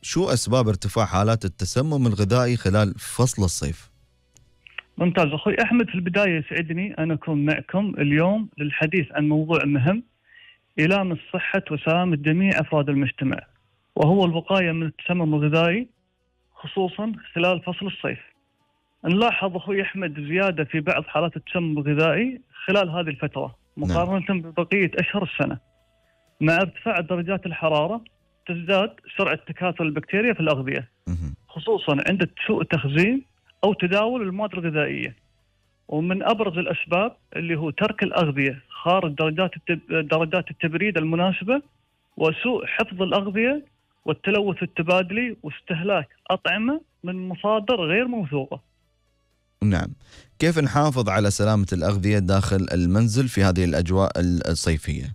شو أسباب ارتفاع حالات التسمم الغذائي خلال فصل الصيف؟ ممتاز أخوي أحمد، في البداية يسعدني أن أكون معكم اليوم للحديث عن موضوع مهم يلامس صحة وسلامة جميع أفراد المجتمع، وهو الوقاية من التسمم الغذائي خصوصا خلال فصل الصيف. نلاحظ أخوي أحمد زيادة في بعض حالات التسمم الغذائي خلال هذه الفترة مقارنة ببقية أشهر السنة. مع ارتفاع درجات الحرارة تزداد سرعة تكاثر البكتيريا في الأغذية، خصوصا عند سوء تخزين أو تداول المواد الغذائية. ومن أبرز الأسباب اللي هو ترك الأغذية خارج درجات التبريد المناسبة، وسوء حفظ الأغذية، والتلوث التبادلي، واستهلاك أطعمة من مصادر غير موثوقة. نعم، كيف نحافظ على سلامة الأغذية داخل المنزل في هذه الأجواء الصيفية؟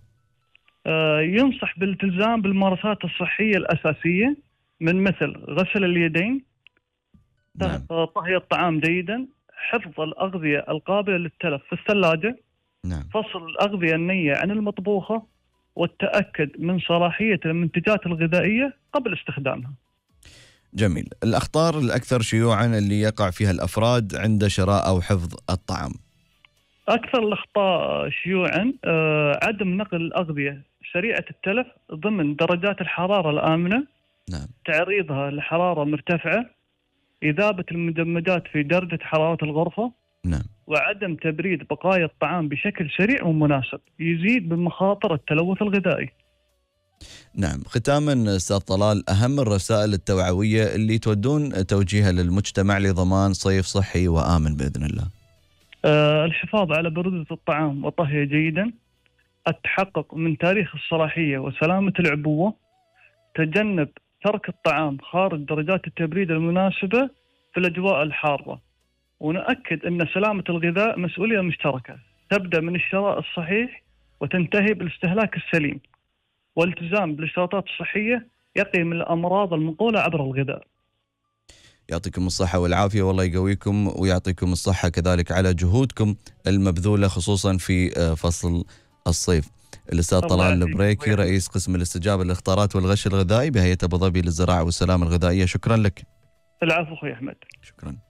ينصح بالالتزام بالممارسات الصحية الأساسية من مثل غسل اليدين، نعم. طهي الطعام جيدا، حفظ الأغذية القابلة للتلف في الثلاجة، نعم. فصل الأغذية النية عن المطبوخة، والتأكد من صلاحية المنتجات الغذائية قبل استخدامها. جميل. الأخطار الأكثر شيوعا اللي يقع فيها الأفراد عند شراء أو حفظ الطعام؟ أكثر الأخطاء شيوعا عدم نقل الأغذية سريعة التلف ضمن درجات الحرارة الآمنة، نعم. تعريضها لحرارة مرتفعة، إذابة المجمدات في درجة حرارة الغرفة، نعم. وعدم تبريد بقايا الطعام بشكل سريع ومناسب يزيد من مخاطر التلوث الغذائي. نعم. ختاما أستاذ طلال، أهم الرسائل التوعوية اللي تودون توجيهها للمجتمع لضمان صيف صحي وآمن بإذن الله؟ الحفاظ على برودة الطعام وطهيه جيدا، التحقق من تاريخ الصلاحية وسلامة العبوة، تجنب ترك الطعام خارج درجات التبريد المناسبة في الأجواء الحارة، ونؤكد أن سلامة الغذاء مسؤولية مشتركة تبدأ من الشراء الصحيح وتنتهي بالاستهلاك السليم، والالتزام بالاشتراطات الصحية يقي من الأمراض المنقولة عبر الغذاء. يعطيكم الصحة والعافية، والله يقويكم ويعطيكم الصحة كذلك على جهودكم المبذولة خصوصا في فصل الصيف. الأستاذ طلال البريكي، رئيس قسم الاستجابة للاختارات والغش الغذائي بهيئة أبو ظبي للزراعة والسلامة الغذائية، شكرا لك. العفو أخوي أحمد. شكرا.